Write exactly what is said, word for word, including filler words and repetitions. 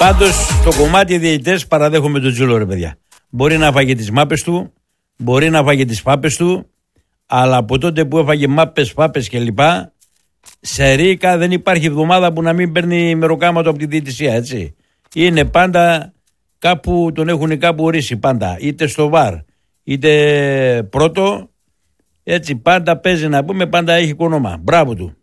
Πάντως στο κομμάτι διαιτητές παραδέχομαι τον Τζούλο, ρε παιδιά. Μπορεί να φάγε τις μάπες του, μπορεί να φάγε τις πάπες του, αλλά από τότε που έφαγε μάπες, πάπες κλπ. Σε ρίκα δεν υπάρχει εβδομάδα που να μην παίρνει μεροκάματο από τη διαιτησία, έτσι. Είναι πάντα κάπου, τον έχουν κάπου ορίσει πάντα. Είτε στο βαρ, είτε πρώτο. Έτσι πάντα παίζει, να πούμε, πάντα έχει κόνομα. Μπράβο του.